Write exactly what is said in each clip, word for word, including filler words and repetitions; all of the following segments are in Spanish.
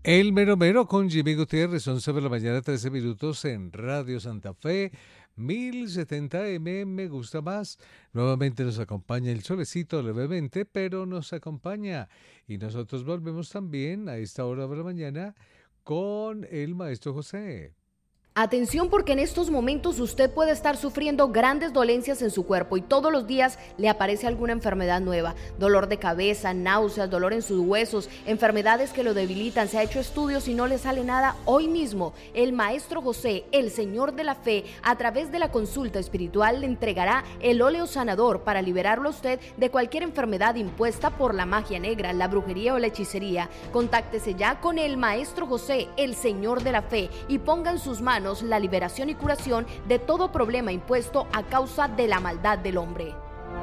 El Mero Mero con Jimmy Gutiérrez, once de la mañana, trece minutos en Radio Santa Fe, mil setenta eme, me gusta más. Nuevamente nos acompaña el solecito levemente, pero nos acompaña. Y nosotros volvemos también a esta hora de la mañana con el maestro José. Atención, porque en estos momentos usted puede estar sufriendo grandes dolencias en su cuerpo y todos los días le aparece alguna enfermedad nueva. Dolor de cabeza, náuseas, dolor en sus huesos, enfermedades que lo debilitan. Se ha hecho estudios y no le sale nada. Hoy mismo el maestro José, el Señor de la Fe, a través de la consulta espiritual le entregará el óleo sanador para liberarlo a usted de cualquier enfermedad impuesta por la magia negra, la brujería o la hechicería. Contáctese ya con el maestro José, el Señor de la Fe, y ponga en sus manos la liberación y curación de todo problema impuesto a causa de la maldad del hombre.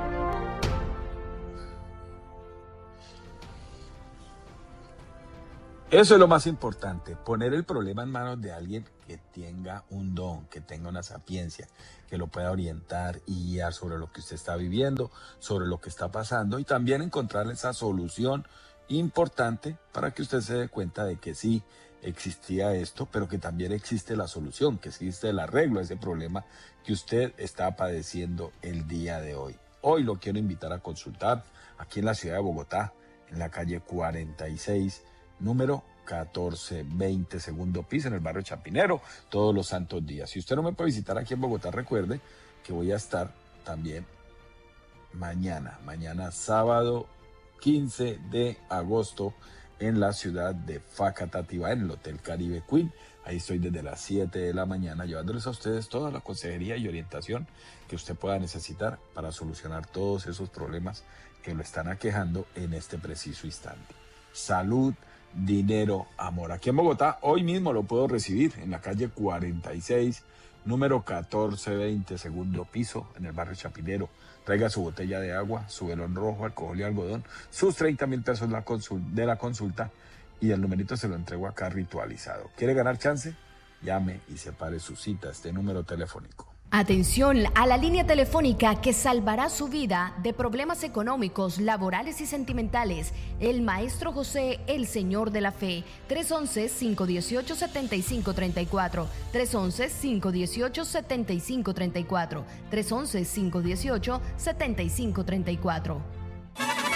Eso es lo más importante, poner el problema en manos de alguien que tenga un don, que tenga una sapiencia, que lo pueda orientar y guiar sobre lo que usted está viviendo, sobre lo que está pasando, y también encontrar esa solución importante para que usted se dé cuenta de que sí existía esto, pero que también existe la solución, que existe el arreglo a ese problema que usted está padeciendo el día de hoy. Hoy lo quiero invitar a consultar aquí en la ciudad de Bogotá, en la calle cuarenta y seis, número catorce veinte, segundo piso, en el barrio Chapinero, todos los santos días. Si usted no me puede visitar aquí en Bogotá, recuerde que voy a estar también mañana, mañana sábado quince de agosto, en la ciudad de Facatativá, en el Hotel Caribe Queen. Ahí estoy desde las siete de la mañana llevándoles a ustedes toda la consejería y orientación que usted pueda necesitar para solucionar todos esos problemas que lo están aquejando en este preciso instante. Salud, dinero, amor. Aquí en Bogotá, hoy mismo lo puedo recibir en la calle cuarenta y seis, número catorce veinte, segundo piso, en el barrio Chapinero. Traiga su botella de agua, su velón rojo, alcohol y algodón, sus treinta mil pesos de la consulta, y el numerito se lo entrego acá ritualizado. ¿Quiere ganar chance? Llame y separe su cita, este número telefónico. Atención a la línea telefónica que salvará su vida de problemas económicos, laborales y sentimentales. El maestro José, el Señor de la Fe. tres once, cinco dieciocho, setenta y cinco treinta y cuatro. tres once, cinco dieciocho, setenta y cinco treinta y cuatro. tres once, cinco dieciocho, setenta y cinco treinta y cuatro.